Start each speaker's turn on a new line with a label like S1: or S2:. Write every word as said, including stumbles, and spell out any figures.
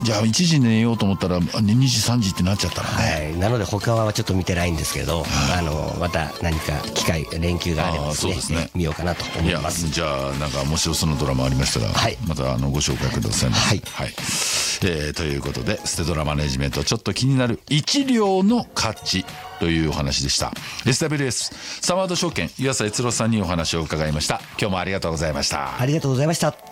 S1: じゃあいちじに寝ようと思ったらにじさんじってなっちゃったらね、
S2: はい、なので他はちょっと見てないんですけど、あのまた何か機会連休があればですね、
S1: そうですね、
S2: 見ようかなと思います。
S1: いやじゃあなんか面白そうなドラマありましたら、はい、またあのご紹介くださいませ。
S2: はい、
S1: はい、えー、ということでステドラマネジメントちょっと気になる一両の価値というお話でした。 エスダブリューエス サワード証券湯浅悦郎さんにお話を伺いました。今日もありがとうございました。
S2: ありがとうございました。